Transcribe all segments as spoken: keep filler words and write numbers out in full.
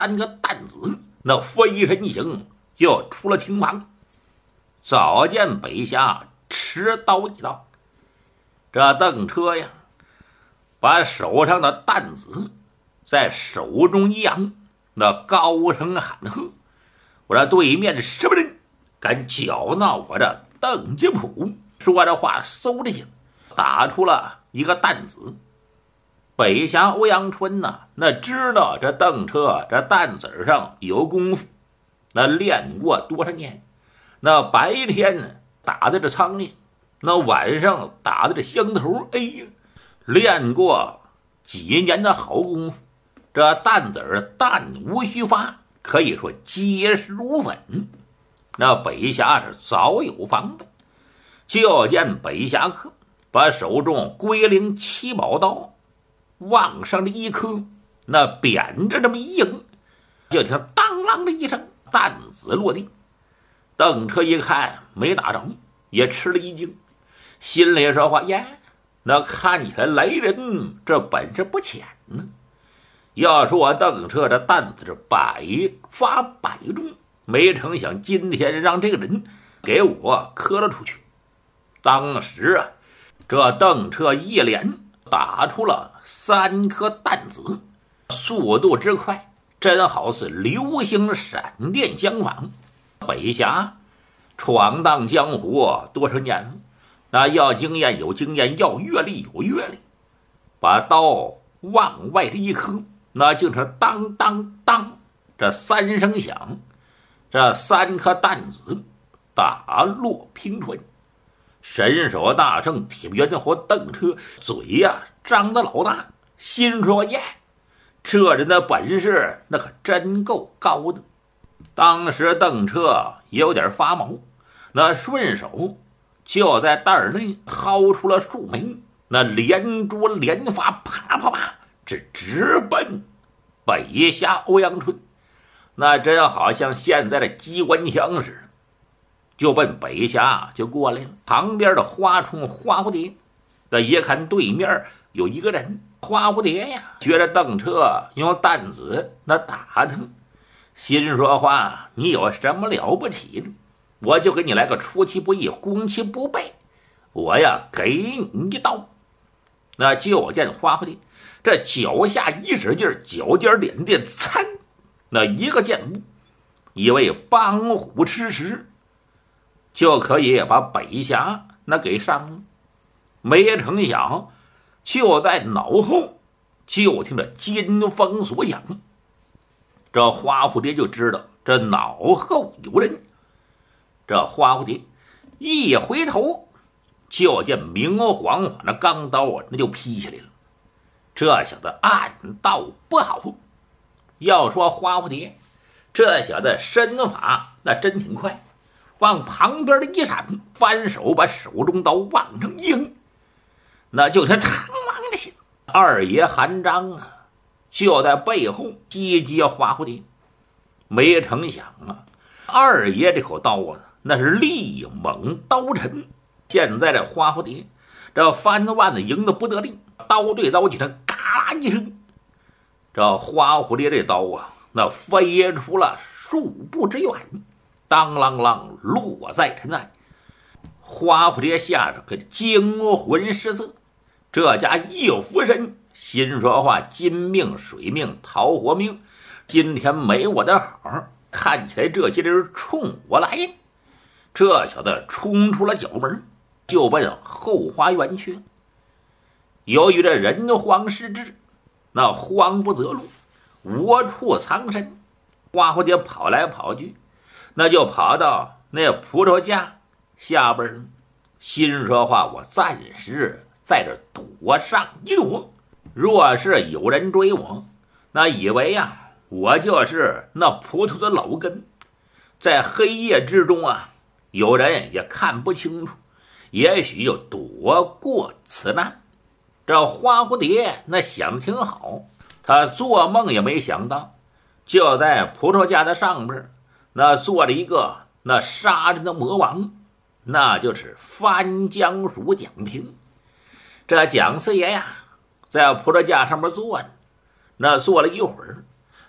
三个担子，那飞身一行就出了厅房。早见北侠持刀一刀，这邓车呀，把手上的担子在手中一扬，那高声喊喝：“我这对面什么人敢搅闹我这邓家铺？”说着话，嗖的一下打出了一个担子。北侠欧阳春呐、啊，那知道这邓车这担子上有功夫，那练过多少年，那白天打的这苍蝇，那晚上打的这香头，哎呀，练过几年的好功夫，这担子弹无虚发，可以说结实如粉。那北侠是早有防备，就见北侠客把手中龟灵七宝刀往上的一磕，那扁着这么一迎，就听当啷的一声，担子落地。邓车一看没打着，也吃了一惊，心里说话：呀，那看起来来人这本事不浅呢。要说我邓车这担子是百发百中，没成想今天让这个人给我磕了出去。当时啊，这邓车一连打出了三颗弹子，速度之快，真好似流星闪电相仿。北侠闯荡江湖多少年了，那要经验有经验，要阅历有阅历，把刀往外这一磕，那就是当当当，这三声响，这三颗弹子打落平川。神手大圣铁臂猿和邓车嘴呀、啊、张得老大，心说：耶，这人的本事那可真够高的。当时邓车也有点发毛，那顺手就在袋内掏出了数枚，那连捉连发，啪啪啪，只直奔北侠欧阳春。那真好像现在的机关枪似的，就奔北侠就过来了。旁边的花冲花蝴蝶，那一看对面有一个人，花蝴蝶呀，觉得邓车用担子那打他，心说话：你有什么了不起的？我就给你来个出其不意，攻其不备，我呀给你一刀。那就见花蝴蝶这脚下一使劲，脚尖点电，参那一个箭步，以为帮虎吃食就可以把北侠那给伤了。没成想就在脑后就听着金风所响，这花蝴蝶就知道这脑后有人。这花蝴蝶一回头，就见明晃晃的钢刀啊，那就劈下来了。这小子暗道不好，要说花蝴蝶这小子身法那真挺快，往旁边的一闪，翻手把手中刀往上一扔，那就听苍啷的响。二爷韩章啊，就在背后击击花蝴蝶。没成想啊，二爷这口刀啊，那是力猛刀沉。现在这花蝴蝶这翻腕子赢得不得力，刀对刀，就听嘎啦一声，这花蝴蝶这刀啊，那飞出了数步之远，当啷啷落在尘埃。花蝴蝶吓着可惊魂失色，这家一俯身，心说话：金命水命桃活命，今天没我的好，看起来这些人冲我来。这小子冲出了角门，就奔后花园去了。由于这人慌失智，那慌不择路，无处藏身，花蝴蝶跑来跑去，那就跑到那葡萄架下边，心说话：我暂时在这躲上一躲，若是有人追我，那以为呀、啊，我就是那葡萄的老根，在黑夜之中啊，有人也看不清楚，也许就躲过此难。这花蝴蝶那想挺好，他做梦也没想到，就在葡萄架的上边，那坐着一个那杀人的魔王，那就是番江鼠蒋平。这蒋四爷呀，在葡萄架上面坐着，那坐了一会儿，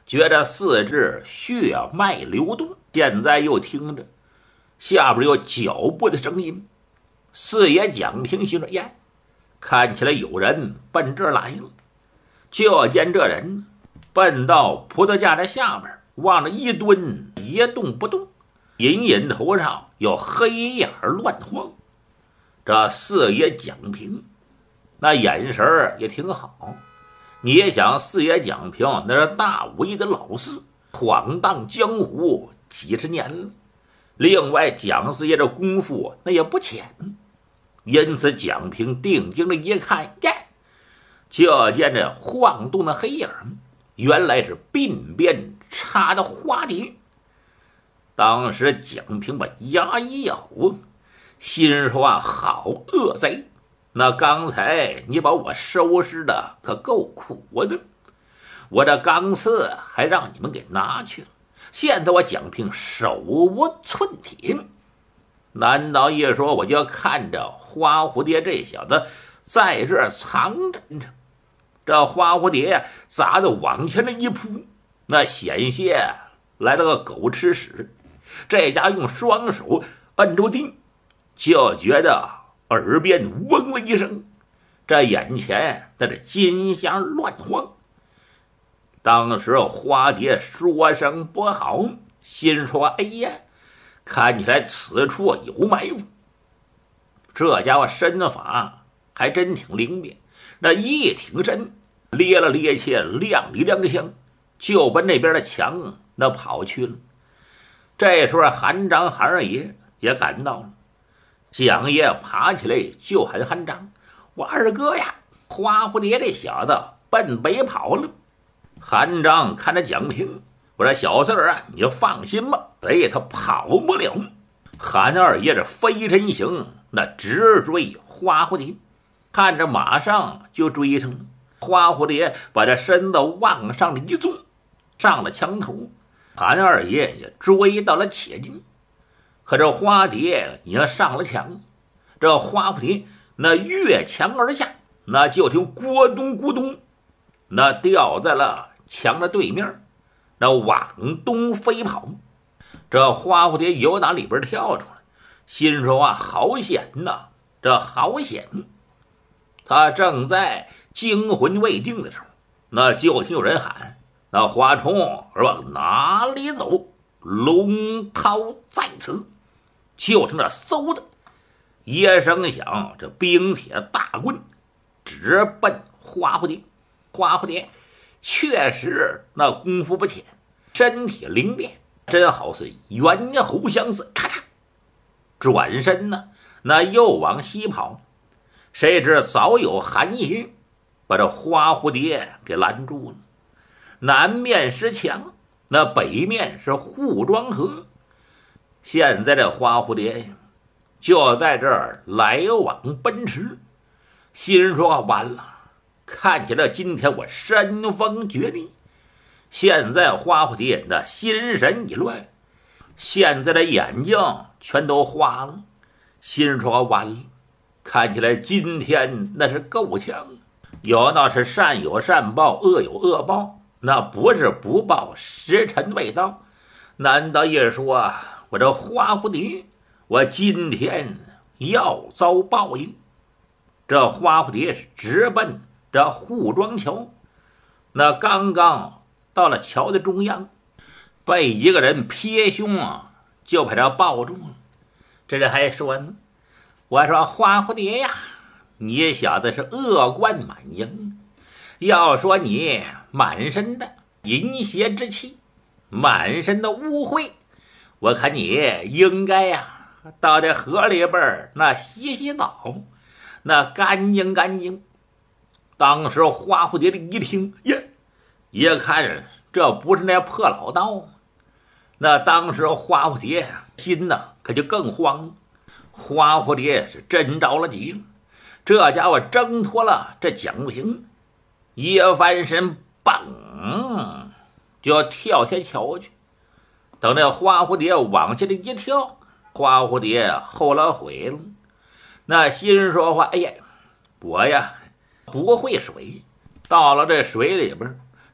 觉着四肢血脉流动，现在又听着下边有脚步的声音。四爷蒋平心说：“呀，看起来有人奔这儿来了。”就见这人奔到葡萄架的下边，往那一蹲，一动不动，隐隐头上有黑眼乱晃。这四爷蒋平那眼神也挺好，你也想，四爷蒋平那是大武艺的老四，晃荡江湖几十年了。另外蒋四爷这功夫那也不浅，因此蒋平定睛的一看，呀，就见这晃动的黑影，原来是鬓边插的花蝶。当时蒋平把牙一咬，心说啊，好恶贼，那刚才你把我收拾的可够苦的，我这钢刺还让你们给拿去了，现在我蒋平手无寸铁，难道一说我就要看着花蝴蝶这小子在这儿藏着着？这花蝴蝶呀，砸的往前的一扑，那险些来了个狗吃屎。这家用双手摁住地，就觉得耳边嗡了一声，这眼前那是金香乱晃。当时花蝶说声不好，心说：“哎呀，看起来此处有埋伏。”这家伙身法还真挺灵便，那一挺身，咧了咧气，踉里踉跄，就奔那边的墙那跑去了。这时候韩章韩二爷也赶到了，蒋爷爬起来就喊韩章：“我二哥呀，花蝴蝶这小子奔北跑了。”韩章看着蒋平，我说：“小四儿啊，你就放心吧，贼他跑不了。”韩二爷这飞身行，那直追花蝴蝶，看着马上就追上了。花蝴蝶把这身子往上了一纵，上了墙头，韩二爷也追到了且近。可这花蝶已经上了墙，这花蝴蝶那越墙而下，那就听咕咚咕咚，那掉在了墙的对面，那往东飞跑。这花蝴蝶由打里边跳出来，心说啊，好险呐，这好险！他正在惊魂未定的时候，那就听有人喊：“那花冲是往哪里走？龙涛在此！”就听这嗖的一声响，这冰铁大棍直奔花蝴蝶。花蝴蝶确实那功夫不浅，身体灵便，真好似猿猴相似。咔嚓，转身呢，那又往西跑。谁知早有韩爷把这花蝴蝶给拦住了。南面是墙，那北面是护庄河。现在这花蝴蝶就在这儿来往奔驰，心说完了，看起来今天我身逢绝地。现在花蝴蝶那心神一乱，现在的眼睛全都花了，心说完了，看起来今天那是够呛。有道是善有善报，恶有恶报，那不是不报，时辰未到。难道一说我这花蝴蝶，我今天要遭报应？这花蝴蝶是直奔这护庄桥，那刚刚到了桥的中央，被一个人撇胸啊，就把他抱住了。这人还说呢：“我说花蝴蝶呀，你小子是恶贯满盈，要说你满身的淫邪之气，满身的污秽，我看你应该呀、啊、到这河里边那洗洗澡，那干净干净。”当时花蝴蝶的一听，耶，一看这不是那破老道，那当时花蝴蝶心呐可就更慌了。花蝴蝶是真着了急了，这家伙挣脱了这蒋平，一翻身，嘣，就要跳下桥去。等那花蝴蝶往下的一跳，花蝴蝶后来悔了，那心说话：“哎呀，我呀不会水，到了这水里边，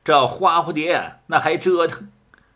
这花蝴蝶那还折腾，